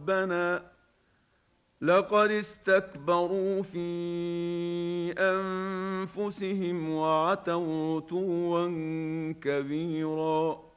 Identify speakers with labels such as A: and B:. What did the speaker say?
A: ربنا لقد استكبروا في أنفسهم وعتوا عتوا كبيرا.